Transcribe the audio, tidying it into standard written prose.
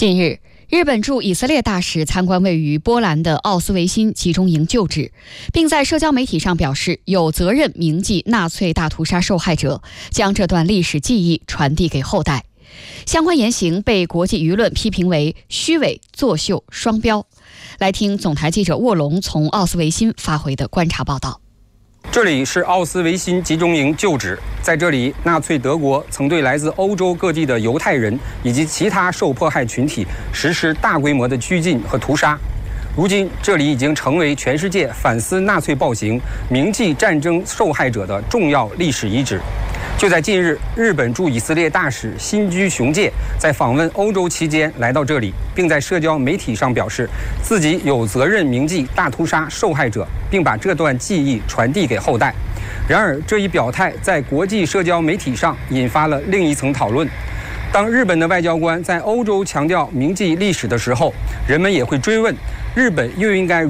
近日，日本驻以色列大使参观位于波兰的奥斯维辛集中营旧址，并在社交媒体上表示有责任铭记纳粹大屠杀受害者，将这段历史记忆传递给后代。相关言行被国际舆论批评为虚伪、作秀、双标。来听总台记者沃龙从奥斯维辛发回的观察报道。 这里是奥斯维辛集中营旧址，在这里，纳粹德国曾对来自欧洲各地的犹太人以及其他受迫害群体实施大规模的拘禁和屠杀。如今，这里已经成为全世界反思纳粹暴行、铭记战争受害者的重要历史遗址。就在近日，日本驻以色列大使新居雄介在访问欧洲期间来到这里，并在社交媒体上表示自己有责任铭记大屠杀受害者，并把这段记忆传递给后代。然而，这一表态在国际社交媒体上引发了另一层讨论。当日本的外交官在欧洲强调铭记历史的时候，人们也会追问，日本又应该